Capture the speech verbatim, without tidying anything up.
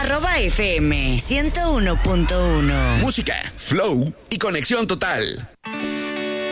Arroba F M ciento uno punto uno. Música, flow y conexión total.